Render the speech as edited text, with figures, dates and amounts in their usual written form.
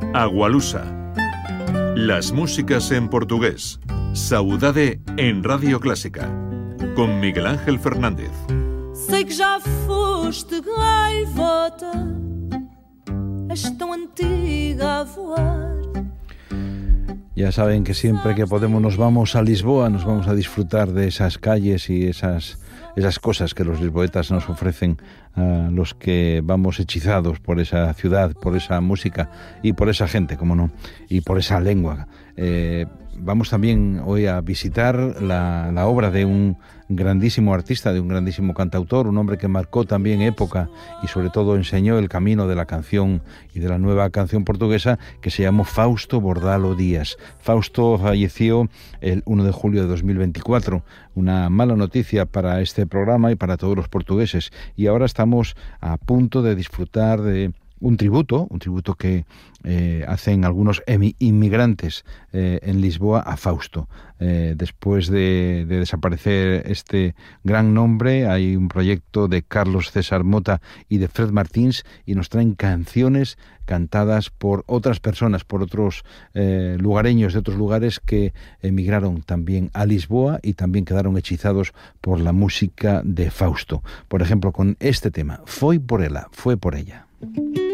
Agualusa. Las músicas en portugués. Saudade en Radio Clásica. Con Miguel Ángel Fernández. Sei que já foste gaivota, és tão antiga a voar. Ya saben que siempre que podemos nos vamos a Lisboa, nos vamos a disfrutar de esas calles y esas cosas que los lisboetas nos ofrecen a los que vamos hechizados por esa ciudad, por esa música y por esa gente, como no, y por esa lengua. Vamos también hoy a visitar la obra de un grandísimo artista, de un grandísimo cantautor, un hombre que marcó también época y sobre todo enseñó el camino de la canción y de la nueva canción portuguesa, que se llamó Fausto Bordalo Díaz. Fausto falleció el 1 de julio de 2024, una mala noticia para este programa y para todos los portugueses. Y ahora estamos a punto de disfrutar de un tributo que hacen algunos inmigrantes en Lisboa a Fausto. Después de desaparecer este gran nombre, hay un proyecto de Carlos César Mota y de Fred Martins, y nos traen canciones cantadas por otras personas, por otros lugareños de otros lugares que emigraron también a Lisboa y también quedaron hechizados por la música de Fausto. Por ejemplo, con este tema, Foi por ela, fue por ella.